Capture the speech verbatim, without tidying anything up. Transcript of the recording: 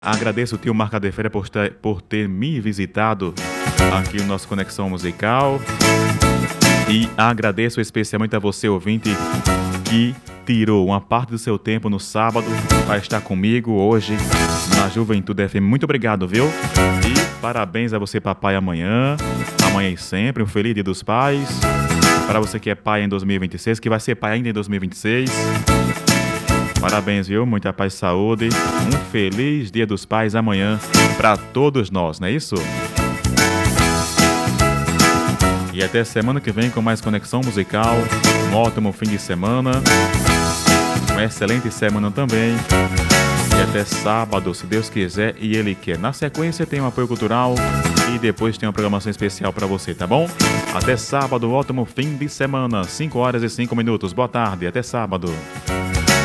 Agradeço o tio Marca de Fera por, ter- por ter me visitado aqui no nosso Conexão Musical. E agradeço especialmente a você, ouvinte, que tirou uma parte do seu tempo no sábado para estar comigo hoje na Juventude F M. Muito obrigado, viu? E parabéns a você, papai, amanhã. Amanhã e sempre. Um feliz Dia dos Pais. Para você que é pai em dois mil e vinte e seis, que vai ser pai ainda em dois mil e vinte e seis. Parabéns, viu? Muita paz e saúde. Um feliz Dia dos Pais amanhã para todos nós, não é isso? E até semana que vem com mais Conexão Musical. Um ótimo fim de semana. Uma excelente semana também. E até sábado, se Deus quiser e Ele quer. Na sequência tem um apoio cultural e depois tem uma programação especial para você, tá bom? Até sábado, ótimo fim de semana. cinco horas e cinco minutos. Boa tarde, até sábado.